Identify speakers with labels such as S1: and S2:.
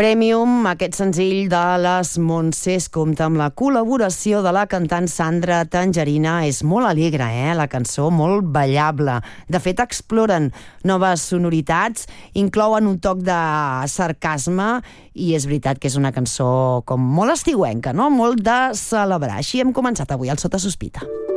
S1: Premium, aquest senzill de les Montsés, compta amb la col·laboració de la cantant Sandra Tangerina. És molt alegre, la cançó, molt ballable. De fet, exploren noves sonoritats, inclouen un toc de sarcasme i és veritat que és una cançó com molt estiuenca, no? Molt de celebrar. Així hem començat avui al Sota Sospita.